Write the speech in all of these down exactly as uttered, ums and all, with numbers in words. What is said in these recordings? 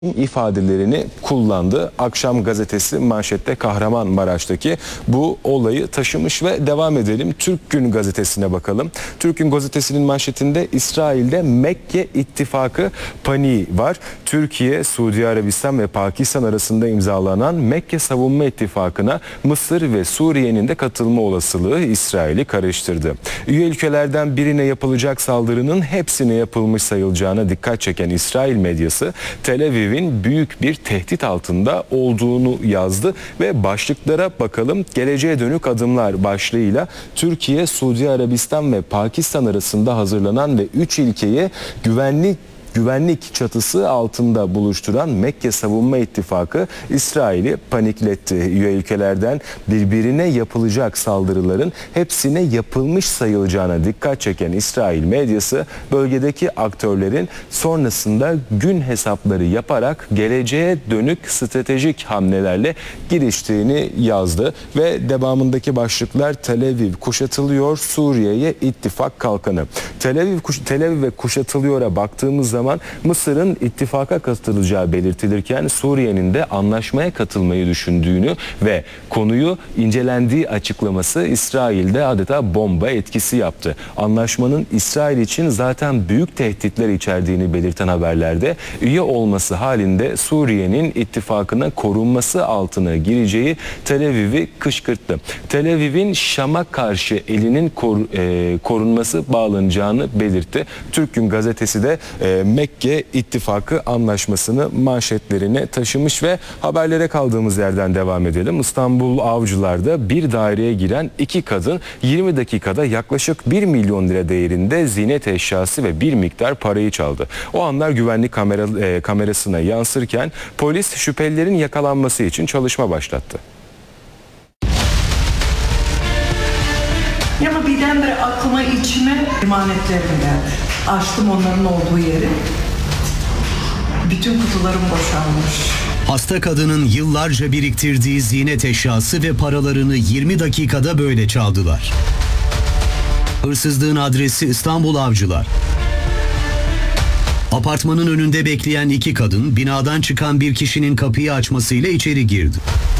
ifadelerini kullandı. Akşam gazetesi manşette Kahramanmaraş'taki bu olayı taşımış ve devam edelim. Türk Gün gazetesine bakalım. Türk Gün gazetesinin manşetinde İsrail'de Mekke ittifakı paniği var. Türkiye, Suudi Arabistan ve Pakistan arasında imzalanan Mekke Savunma İttifakı'na Mısır ve Suriye'nin de katılma olasılığı İsrail'i karıştırdı. Üye ülkelerden birine yapılacak saldırının hepsine yapılmış sayılacağına dikkat çeken İsrail medyası Tel Aviv büyük bir tehdit altında olduğunu yazdı ve başlıklara bakalım. Geleceğe dönük adımlar başlığıyla Türkiye, Suudi Arabistan ve Pakistan arasında hazırlanan ve üç ilkeyi güvenlik Güvenlik çatısı altında buluşturan Mekke Savunma İttifakı İsrail'i panikletti. Üye ülkelerden birbirine yapılacak saldırıların hepsine yapılmış sayılacağına dikkat çeken İsrail medyası bölgedeki aktörlerin sonrasında gün hesapları yaparak geleceğe dönük stratejik hamlelerle giriştiğini yazdı ve devamındaki başlıklar Tel Aviv kuşatılıyor, Suriye'ye ittifak kalkanı. Tel Aviv, Tel Aviv'e kuşatılıyor'a baktığımız zaman zaman Mısır'ın ittifaka katılacağı belirtilirken Suriye'nin de anlaşmaya katılmayı düşündüğünü ve konuyu incelendiği açıklaması İsrail'de adeta bomba etkisi yaptı. Anlaşmanın İsrail için zaten büyük tehditler içerdiğini belirten haberlerde üye olması halinde Suriye'nin ittifakına korunması altına gireceği Tel Aviv'i kışkırttı. Tel Aviv'in Şam'a karşı elinin kor, e, korunması bağlanacağını belirtti. Türk Gün gazetesi de e, Mekke İttifakı anlaşmasını manşetlerine taşımış ve haberlere kaldığımız yerden devam edelim. İstanbul Avcılar'da bir daireye giren iki kadın yirmi dakikada yaklaşık bir milyon lira değerinde ziynet eşyası ve bir miktar parayı çaldı. O anlar güvenlik kamera, e, kamerasına yansırken polis şüphelilerin yakalanması için çalışma başlattı. Ama birdenbire aklıma içime emanetlerim geldi. Açtım onların olduğu yeri. Bütün kutularım boşalmış. Hasta kadının yıllarca biriktirdiği ziynet eşyası ve paralarını yirmi dakikada böyle çaldılar. Hırsızlığın adresi İstanbul Avcılar. Apartmanın önünde bekleyen iki kadın binadan çıkan bir kişinin kapıyı açmasıyla içeri girdi.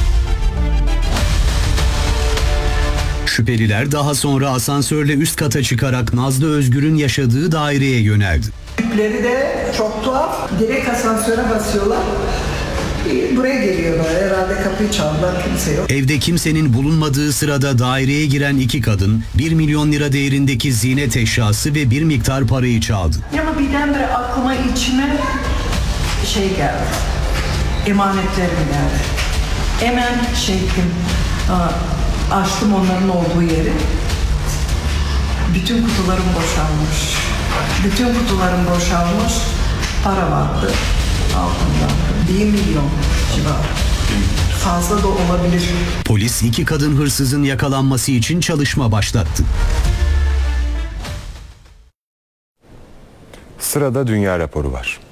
Şüpheliler daha sonra asansörle üst kata çıkarak Nazlı Özgür'ün yaşadığı daireye yöneldi. Tipleri de çok tuhaf. Direkt asansöre basıyorlar. Buraya geliyorlar. Herhalde kapıyı çaldılar. Kimse yok. Evde kimsenin bulunmadığı sırada daireye giren iki kadın bir milyon lira değerindeki ziynet eşyası ve bir miktar parayı çaldı. Ama birdenbire aklıma içime şey geldi. Emanetlerim geldi. Hemen şey ettim. Açtım onların olduğu yeri. Bütün kutularım boşalmış. Bütün kutularım boşalmış. Para vardı altında. Bir milyon civarı. Fazla da olabilir. Polis iki kadın hırsızın yakalanması için çalışma başlattı. Sırada dünya raporu var.